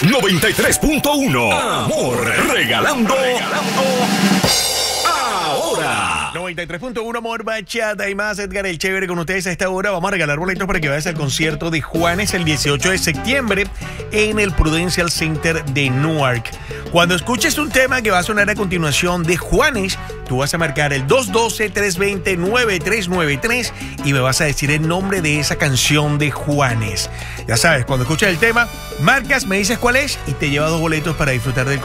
93.1. Amor, regalando ahora. 93.1 Amor, Bachata y más. Edgar el Chévere con ustedes a esta hora. Vamos a regalar boletos para que vayas al concierto de Juanes el 18 de septiembre en el Prudential Center de Newark. Cuando escuches un tema que va a sonar a continuación de Juanes, tú vas a marcar el 212-320-9393 y me vas a decir el nombre de esa canción de Juanes. Ya sabes, cuando escuches el tema, marcas, me dices cuál es y te lleva 2 boletos para disfrutar del